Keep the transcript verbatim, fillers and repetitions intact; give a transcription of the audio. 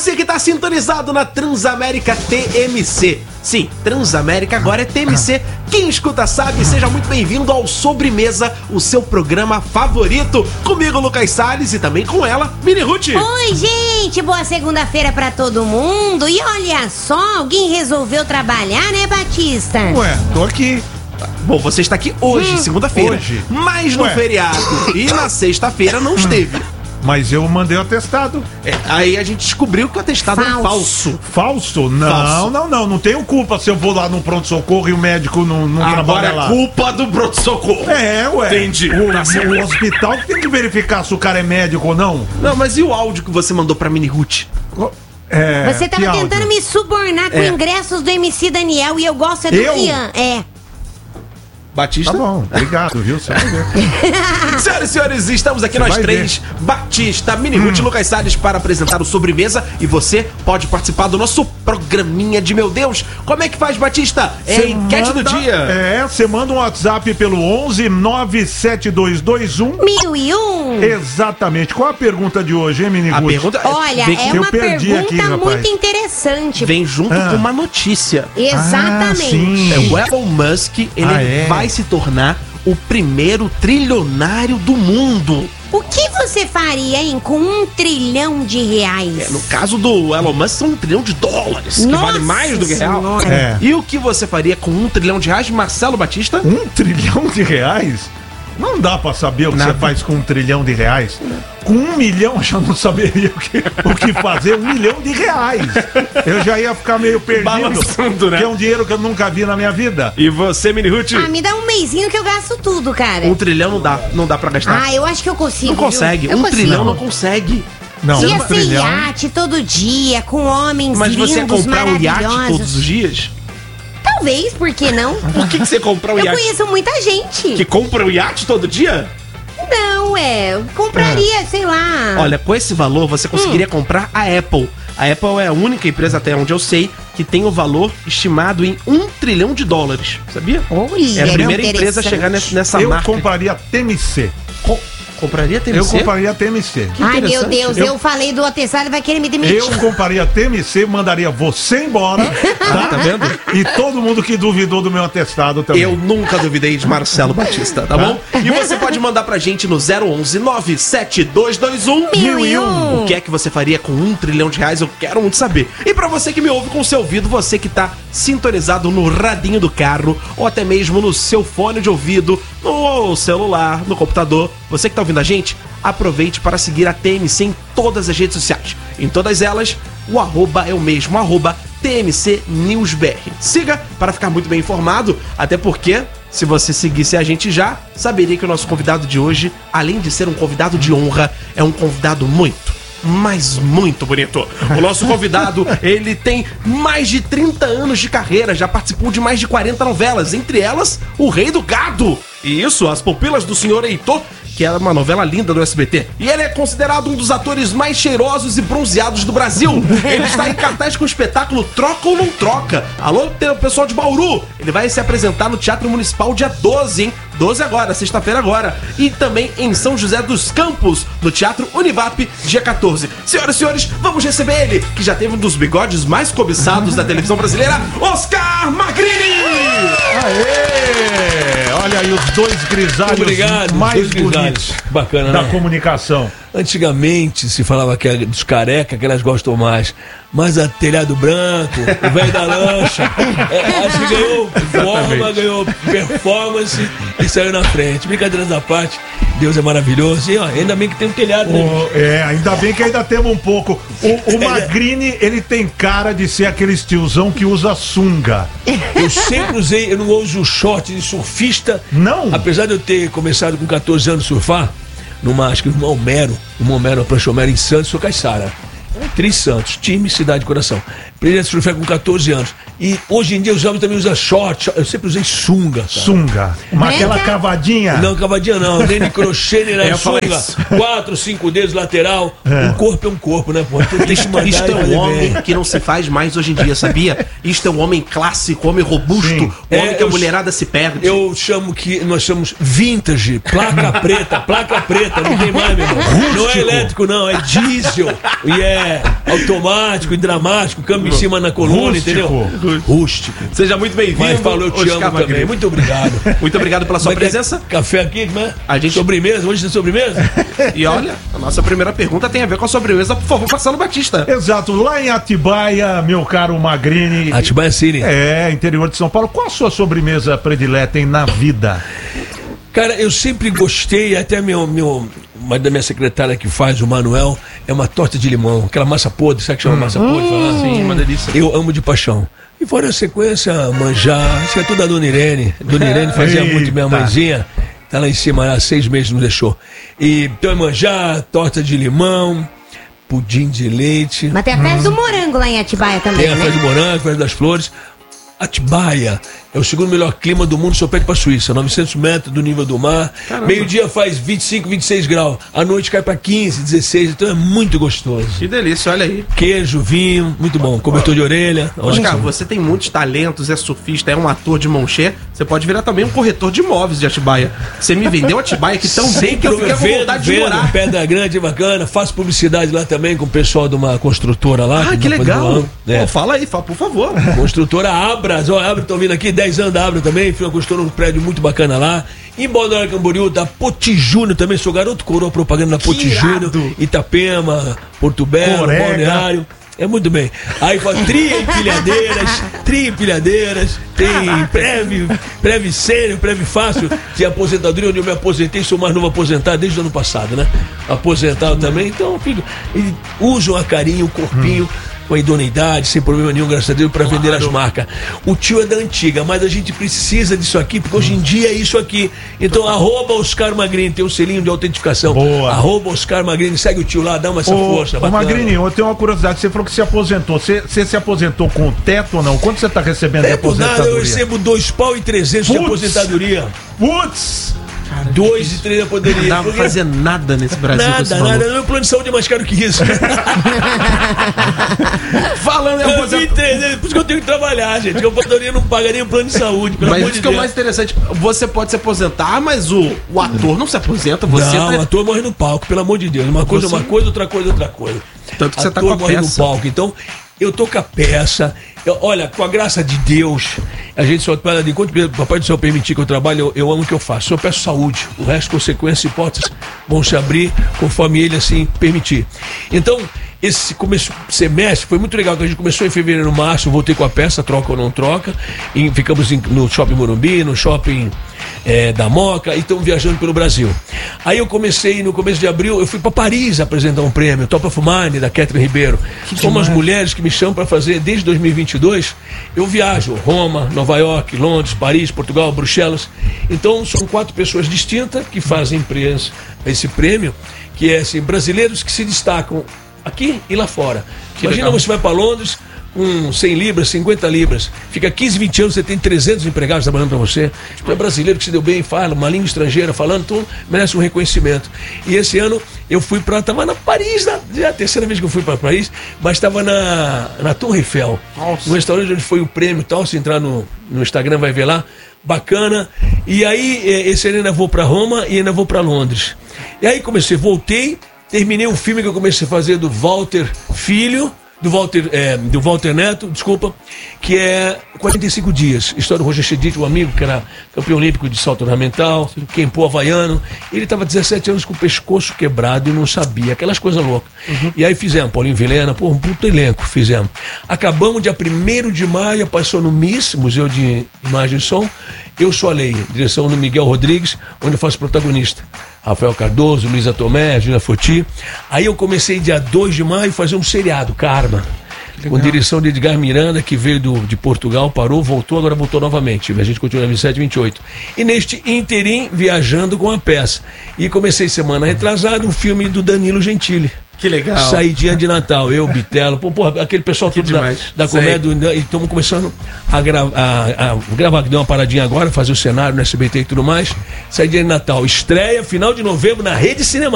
você que está sintonizado na Transamérica T M C. Sim, Transamérica agora é T M C. Quem escuta sabe, seja muito bem-vindo ao Sobremesa, o seu programa favorito. Comigo, Lucas Salles, e também com ela, Mini Ruth. Oi, gente, boa segunda-feira pra todo mundo. E olha só, alguém resolveu trabalhar, né, Batista? Ué, tô aqui. Bom, você está aqui hoje, hum, segunda-feira. Hoje. Mas no Ué. feriado e na sexta-feira não esteve. Mas eu mandei o atestado. É, aí a gente descobriu que o atestado Falso. era falso. Falso? Não, Falso. não, não. Não tenho culpa se eu vou lá no pronto-socorro e o médico não, não Agora trabalha é lá. culpa do pronto-socorro. É, ué. Entendi. O, Tá certo. o hospital que tem que verificar se o cara é médico ou não. Não, mas e o áudio que você mandou pra Mini Ruth? É, Você tava que áudio? tentando me subornar com É. ingressos do M C Daniel e eu gosto é do Eu? Rian. É. Batista? Tá bom, obrigado, viu? Você vai ver. Senhoras e senhores, estamos aqui Você nós vai três, Batista, Mini Ruth e Lucas Salles, para apresentar o Sobremesa. E você pode participar do nosso programinha de meu Deus. Como é que faz, Batista? É a enquete manda- do dia. É, você manda um WhatsApp pelo onze nove sete dois dois um. Mil e um. Exatamente. Qual a pergunta de hoje, hein, Mini A Ruth? pergunta Olha, vem, é eu uma perdi pergunta aqui, rapaz. muito interessante. vem junto Ah. com uma notícia. Exatamente. Ah, sim. É, o Elon Musk, ele Ah, é? vai se tornar o primeiro trilionário do mundo. O que você faria, hein, com um trilhão de reais? É, no caso do Elon Musk, são um trilhão de dólares, que Nossa vale mais do que real. Senhora. É. E o que você faria com um trilhão de reais, Marcelo Batista? Um trilhão de reais? Não dá pra saber o que Nada. você faz com um trilhão de reais. Com um milhão eu já não saberia o que, o que fazer. Um milhão de reais. Eu já ia ficar meio perdido. Balançando, né? Que é um dinheiro que eu nunca vi na minha vida. E você, Mini Ruth? Ah, me dá um mêsinho que eu gasto tudo, cara. Um trilhão não dá, não dá pra gastar. Ah, eu acho que eu consigo. não consegue, viu? Eu um consigo. trilhão não consegue. Não, Ia um ser trilhão. iate todo dia, com homens Mas lindos, você ia comprar um iate maravilhosos. todos os dias? Talvez, por que não? Por que, que você comprar um Eu iate? conheço muita gente. Que compra um iate todo dia? Não, é, eu compraria, sei lá. Olha, com esse valor você conseguiria comprar a Apple. A Apple é a única empresa, até onde eu sei, que tem o valor estimado em um trilhão de dólares. Sabia? Olha, É a primeira interessante. empresa a chegar nessa, nessa Eu marca. compraria T M C. Co- compraria T M C? Eu compraria T M C. Ai, meu interessante. Deus, Eu- eu, falei do atestado, vai querer me demitir. Eu compraria T M C, mandaria você embora, Tá, tá vendo? e todo mundo que duvidou do meu atestado também. Eu nunca duvidei de Marcelo Batista, tá bom? E você pode mandar pra gente no zero onze nove sete dois dois um Mil e um. O que é que você faria com um trilhão de reais? Eu quero muito saber. E pra você que me ouve com o seu ouvido, você que tá sintonizado no radinho do carro, ou até mesmo no seu fone de ouvido, no celular, no computador, você que tá ouvindo a gente, aproveite para seguir a T M C em todas as redes sociais. Em todas elas, o arroba é o mesmo, arroba T M C News B R. Siga para ficar muito bem informado, até porque, se você seguisse a gente já, saberia que o nosso convidado de hoje, além de ser um convidado de honra, é um convidado muito, mas muito bonito. O nosso convidado, ele tem mais de trinta anos de carreira, já participou de mais de quarenta novelas, entre elas, O Rei do Gado. E isso, As Pupilas do Senhor Heitor, que é uma novela linda do S B T. E ele é considerado um dos atores mais cheirosos e bronzeados do Brasil. Ele está em cartaz com o espetáculo Troca ou Não Troca. Alô, tem o pessoal de Bauru. Ele vai se apresentar no Teatro Municipal dia doze, hein? doze agora, sexta-feira agora. E também em São José dos Campos, no Teatro Univap, dia quatorze. Senhoras e senhores, vamos receber ele, que já teve um dos bigodes mais cobiçados da televisão brasileira, Oscar Magrini! Aê! Olha aí os dois grisalhos Obrigado, mais dois grisalhos. bonitos Bacana, da né? comunicação. Antigamente se falava que era dos careca que elas gostam mais. Mas a telhado branco, o velho da lancha, é, acho que ganhou forma, ganhou performance e saiu na frente. Brincadeiras à parte, Deus é maravilhoso. E ó, ainda bem que tem um telhado, né? O- é, ainda bem que ainda temos um pouco. O, o Magrini, ele tem cara de ser aquele tiozão que usa sunga. Eu sempre usei, eu não uso short de surfista. Não? Apesar de eu ter começado com catorze anos a surfar, numa, acho que no Homero, no Homero, a prancha Homero em Santos, sou Caiçara. Tri Santos, time, cidade, coração. aprendi a surfar com catorze anos. E hoje em dia os homens também usam short, eu sempre usei sunga. Cara. Sunga. Uma aquela cavadinha. Não, cavadinha não, nem de crochê, nem É, na eu falei sunga. isso. Quatro, cinco dedos lateral. É. Um corpo é um corpo, né, pô? Tem, tem que mandar Isto e é um fazer homem bem. que não se faz mais hoje em dia, sabia? Isto é um homem clássico, homem robusto, Sim. um homem É, que a eu- mulherada se perde. Eu chamo que nós chamamos vintage, placa preta, placa preta, não tem mais, meu irmão. Não é elétrico, não, é diesel. E é automático e dramático, câmbio em cima na coluna, Rústico. entendeu? Rústico. Seja muito bem-vindo. Mas falou, eu te Oscar amo Magrini. também. Muito obrigado. Muito obrigado pela sua Vai ter presença. Café aqui, como é? A gente- Sobremesa, hoje tem sobremesa? E olha, a nossa primeira pergunta tem a ver com a sobremesa. Por favor, Marcelo Batista. Exato, lá em Atibaia, meu caro Magrini. Atibaia City. É, interior de São Paulo. Qual a sua sobremesa predileta hein, na vida? Cara, eu sempre gostei, até meu, meu, uma da minha secretária que faz, o Manuel, é uma torta de limão, aquela massa podre, sabe que chama massa podre? Fala? Sim, uma delícia. Eu amo de paixão. E fora a sequência, manjar, isso é tudo da Dona Irene. Dona Irene fazia Eita. muito, minha mãezinha, tá lá em cima, há seis meses nos deixou. E então é manjar, torta de limão, pudim de leite, Mas tem a festa do morango lá em Atibaia também, tem a festa né? de morango, a festa das flores. Atibaia é o segundo melhor clima do mundo, só perde pra Suíça, novecentos metros do nível do mar. Meio-dia faz vinte e cinco, vinte e seis graus. À noite cai pra quinze, dezesseis, então é muito gostoso. Que delícia, olha aí. Queijo, vinho, muito bom. Cobertor de orelha. Oscar, ótimo. você tem muitos talentos, é surfista, é um ator de mão cheia. Você pode virar também um corretor de imóveis de Atibaia. Você me vendeu Atibaia aqui tão bem que eu fiquei com Vendo, vontade de vendo, morar. Pedra Grande, bacana. Faço publicidade lá também com o pessoal de uma construtora lá. Ah, que depois do legal. ano. É. Pô, fala aí, fala, por favor. Construtora Abras, ó, Abras estão vindo aqui, dez anos da Abras também, fui uma construtora, um prédio muito bacana lá. Em Balneário Camboriú, da Poti Júnior também, sou garoto coroa propaganda da Poti irado. Júnior, Itapema, Porto Belo, Porega. Balneário. É muito bem. Aí fala tri-empilhadeiras, tri-empilhadeiras, tem breve, breve sério, breve fácil de aposentadoria, onde eu me aposentei, sou mais novo aposentado desde o ano passado, né? Aposentado também, então, filho, e usam a carinho, o corpinho. Com a idoneidade, sem problema nenhum, graças a Deus, para vender as marcas. O tio é da antiga, mas a gente precisa disso aqui, porque hoje em dia é isso aqui. Então, arroba Oscar Magrini, tem um selinho de autentificação. Boa. Arroba Oscar Magrini, segue o tio lá, dá uma essa Ô, força. ô bacana. Magrini, eu tenho uma curiosidade. Você falou que se aposentou. Você, você se aposentou com teto ou não? Quanto você está recebendo de É por nada, eu aposentadoria? recebo dois pau e trezentos de Putz. aposentadoria. Putz! Dois e três de Não aposentadoria. dá pra Porque- fazer nada nesse Brasil com esse Nada, valor. nada. Meu plano de saúde é mais caro que isso. Falando em Eu vi aposentadoria. trezentos, por isso que eu tenho que trabalhar, gente. Que a aposentadoria não paga nem o plano de saúde. Pelo Mas amor isso de que é o Deus. mais interessante. Você pode se aposentar, mas o, o ator não se aposenta. Você Não, tá- o ator morre no palco, pelo amor de Deus. Uma coisa é Você- uma coisa, outra coisa é outra coisa. Tanto que você tá Ator com a morre peça. no palco. Então, eu tô com a peça. Eu- olha, com a graça de Deus, a gente só pede de enquanto o Papai do Céu permitir que eu trabalhe, eu, eu amo o que eu faço. Eu peço saúde. O resto, consequências e hipóteses vão se abrir conforme ele assim permitir. Então, esse começo semestre foi muito legal, que a gente começou em fevereiro, março, voltei com a peça, troca ou não troca, e ficamos em- no Shopping Morumbi, no Shopping eh, da Moca, e estamos viajando pelo Brasil. Aí eu comecei, no começo de abril, eu fui para Paris apresentar um prêmio, Top of Mind, da Catherine Ribeiro. São umas mulheres que me chamam para fazer, desde dois mil e vinte e dois, eu viajo, Roma, Nova York, Londres, Paris, Portugal, Bruxelas. Então são quatro pessoas distintas que fazem empresa, esse prêmio, que é assim, brasileiros que se destacam aqui e lá fora. Imagina, legal. você vai para Londres com cem libras, cinquenta libras, fica quinze, vinte anos, você tem trezentos empregados trabalhando para você. Tu é brasileiro que se deu bem, fala uma língua estrangeira falando, então merece um reconhecimento. E esse ano eu fui para, estava na Paris, na, já a terceira vez que eu fui para Paris, mas estava na, na Torre Eiffel, Nossa. no restaurante onde foi o prêmio e tal, se entrar no, no Instagram vai ver lá, bacana. E aí, eh, esse ano ainda vou para Roma e ainda vou para Londres. E aí comecei, voltei, terminei um filme que eu comecei a fazer do Walter Filho, do Walter, é, do Walter Neto, desculpa, que é quarenta e cinco dias. História do Roger Chedid, um amigo que era campeão olímpico de salto ornamental, quempô havaiano. Ele estava dezessete anos com o pescoço quebrado e não sabia, aquelas coisas loucas. E aí fizemos, Paulinho Vilhena, pô, um puto elenco, fizemos. Acabamos dia primeiro de maio, passou no M I S, Museu de Imagem e Som. Eu Sou a Lei, direção do Miguel Rodrigues, onde eu faço protagonista. Rafael Cardoso, Luísa Tomé, Júlia Foti. Aí eu comecei dia dois de maio a fazer um seriado, Karma, com direção de Edgar Miranda, que veio do, de Portugal, parou, voltou, agora voltou novamente. A gente continua vinte e sete, vinte e oito. E neste interim, viajando com a peça. E comecei semana retrasada um filme do Danilo Gentili. Que legal. Saidinha de Natal, eu, Bitelo, pô, porra, aquele pessoal Que todo da, demais. da comédia, e estamos começando a, gra a, a gravar, deu uma paradinha agora, fazer o cenário no S B T e tudo mais. Saidinha de Natal, estreia final de novembro na Rede Cinema.